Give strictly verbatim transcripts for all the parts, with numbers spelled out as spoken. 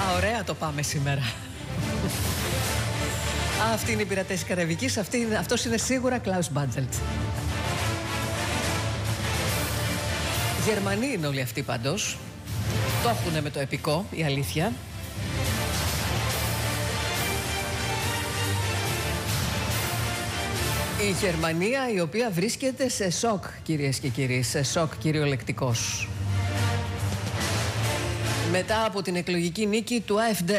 Ωραία το πάμε σήμερα. Αυτή είναι η πειρατές Καραϊβικής, αυτός είναι σίγουρα Κλάους Μπάντζελτ. Γερμανοί είναι όλοι αυτοί πάντως. Το έχουνε με το επικό, η αλήθεια. Η Γερμανία, η οποία βρίσκεται σε σοκ, κυρίες και κύριοι, σε σοκ κυριολεκτικός. Μετά από την εκλογική νίκη του AfD.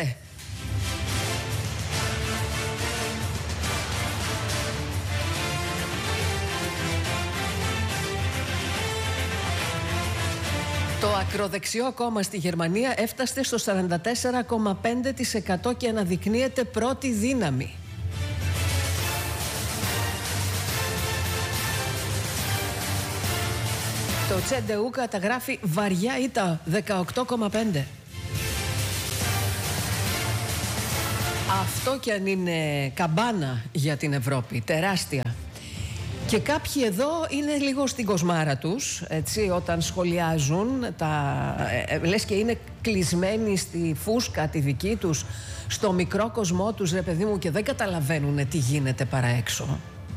Το ακροδεξιό κόμμα στη Γερμανία έφτασε στο σαράντα τέσσερα κόμμα πέντε τοις εκατό και αναδεικνύεται πρώτη δύναμη. Το Τσεντεού καταγράφει βαριά ήττα, δεκαοκτώ κόμμα πέντε. Αυτό κι αν είναι καμπάνα για την Ευρώπη, τεράστια. Και κάποιοι εδώ είναι λίγο στην κοσμάρα τους, έτσι, όταν σχολιάζουν, τα, ε, λες και είναι κλεισμένοι στη φούσκα τη δική τους, στο μικρό κοσμό τους, ρε παιδί μου, και δεν καταλαβαίνουν τι γίνεται παρά έξω.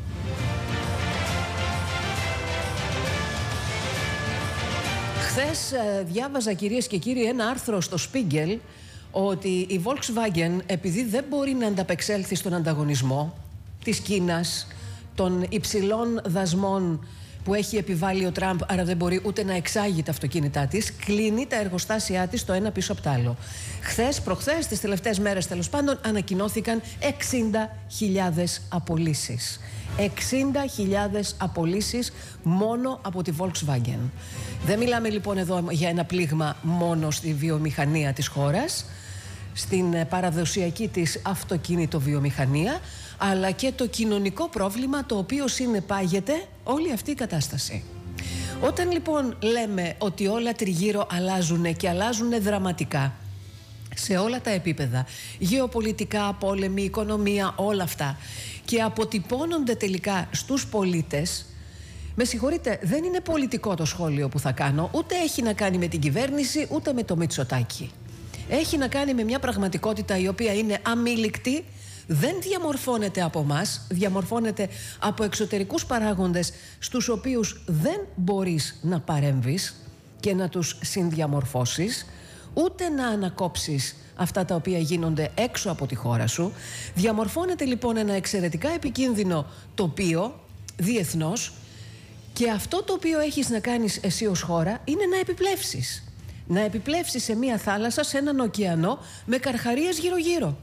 Χθες ε, διάβαζα, κυρίες και κύριοι, ένα άρθρο στο Spiegel ότι η Volkswagen, επειδή δεν μπορεί να ανταπεξέλθει στον ανταγωνισμό της Κίνας, των υψηλών δασμών που έχει επιβάλει ο Τραμπ, άρα δεν μπορεί ούτε να εξάγει τα αυτοκίνητά της, κλείνει τα εργοστάσια της το ένα πίσω από το άλλο. Χθες, προχθές, τις τελευταίες μέρες τέλος πάντων, ανακοινώθηκαν εξήντα χιλιάδες απολύσεις. εξήντα χιλιάδες απολύσεις μόνο από τη Volkswagen. Δεν μιλάμε λοιπόν εδώ για ένα πλήγμα μόνο στη βιομηχανία της χώρας, στην παραδοσιακή της αυτοκίνητο-βιομηχανία, αλλά και το κοινωνικό πρόβλημα το οποίο συνεπάγεται όλη αυτή η κατάσταση. Όταν λοιπόν λέμε ότι όλα τριγύρω αλλάζουν και αλλάζουν δραματικά σε όλα τα επίπεδα, γεωπολιτικά, πόλεμη, οικονομία, όλα αυτά, και αποτυπώνονται τελικά στους πολίτες, με συγχωρείτε, δεν είναι πολιτικό το σχόλιο που θα κάνω, ούτε έχει να κάνει με την κυβέρνηση, ούτε με το Μητσοτάκη. Έχει να κάνει με μια πραγματικότητα η οποία είναι αμήλικτη, δεν διαμορφώνεται από μας, διαμορφώνεται από εξωτερικούς παράγοντες στους οποίους δεν μπορείς να παρέμβεις και να τους συνδιαμορφώσεις, ούτε να ανακόψεις αυτά τα οποία γίνονται έξω από τη χώρα σου. Διαμορφώνεται λοιπόν ένα εξαιρετικά επικίνδυνο τοπίο διεθνώς, και αυτό το οποίο έχεις να κάνεις εσύ ως χώρα είναι να επιπλεύσεις. Να επιπλεύσεις σε μία θάλασσα, σε έναν ωκεανό με καρχαρίες γύρω-γύρω.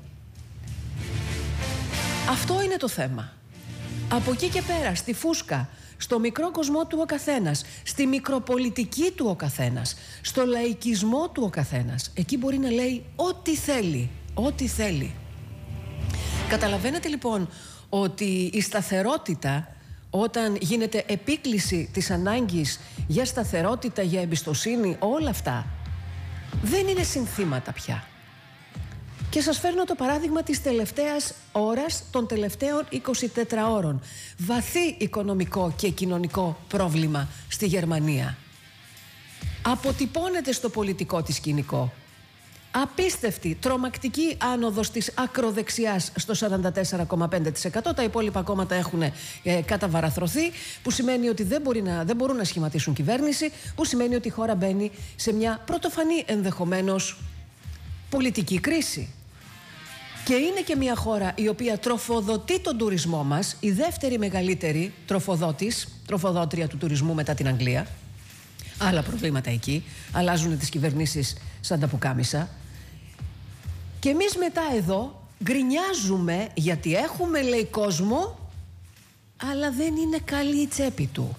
Αυτό είναι το θέμα. Από εκεί και πέρα, στη φούσκα, στο μικρό κοσμό του ο καθένας, στη μικροπολιτική του ο καθένας, στο λαϊκισμό του ο καθένας, εκεί μπορεί να λέει ό,τι θέλει, ό,τι θέλει. Καταλαβαίνετε λοιπόν ότι η σταθερότητα, όταν γίνεται επίκληση της ανάγκης για σταθερότητα, για εμπιστοσύνη, όλα αυτά δεν είναι συνθήματα πια. Και σας φέρνω το παράδειγμα της τελευταίας ώρας, των τελευταίων εικοσιτετράωρων. Βαθύ οικονομικό και κοινωνικό πρόβλημα στη Γερμανία. Αποτυπώνεται στο πολιτικό της σκηνικό. Απίστευτη, τρομακτική άνοδος της ακροδεξιάς στο σαράντα τέσσερα κόμμα πέντε τοις εκατό. Τα υπόλοιπα κόμματα έχουν ε, καταβαραθρωθεί, που σημαίνει ότι δεν, μπορεί να, δεν μπορούν να σχηματίσουν κυβέρνηση, που σημαίνει ότι η χώρα μπαίνει σε μια πρωτοφανή ενδεχομένως πολιτική κρίση. Και είναι και μια χώρα η οποία τροφοδοτεί τον τουρισμό μας, η δεύτερη μεγαλύτερη τροφοδότης, τροφοδότρια του τουρισμού μετά την Αγγλία. Άλλα προβλήματα εκεί, αλλάζουν τις κυβερνήσεις σαν τα πουκάμισα. Και εμείς μετά εδώ γκρινιάζουμε γιατί έχουμε, λέει, κόσμο, αλλά δεν είναι καλή η τσέπη του.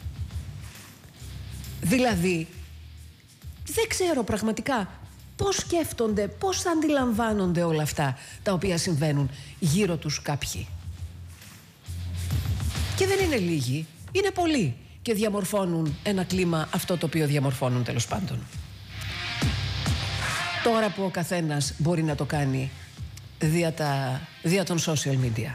Δηλαδή, δεν ξέρω πραγματικά πώς σκέφτονται, πώς αντιλαμβάνονται όλα αυτά τα οποία συμβαίνουν γύρω τους κάποιοι. Και δεν είναι λίγοι, είναι πολλοί, και διαμορφώνουν ένα κλίμα αυτό το οποίο διαμορφώνουν, τέλος πάντων. Τώρα που ο καθένας μπορεί να το κάνει δια, τα, δια των social media.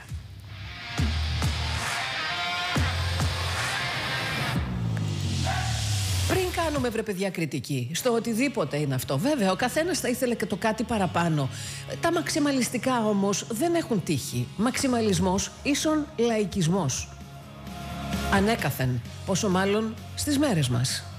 Πριν κάνουμε, βρε παιδιά, κριτική στο οτιδήποτε είναι αυτό. Βέβαια, ο καθένας θα ήθελε και το κάτι παραπάνω. Τα μαξιμαλιστικά όμως δεν έχουν τύχη. Μαξιμαλισμός ίσον λαϊκισμός. Ανέκαθεν, πόσο μάλλον στις μέρες μας.